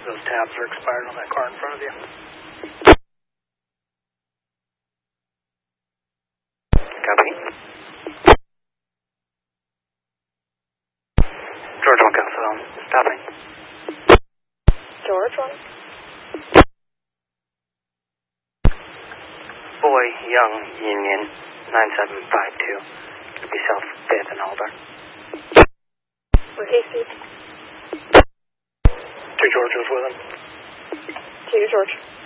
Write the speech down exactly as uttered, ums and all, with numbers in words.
Those tabs are expired on that car in front of you. Copy. George one Calcedon, stopping. George one. Boy, Young, Union, nine seven five two. Could be South fifth and Alder. We're Hasty. Two Georges with him. Two George.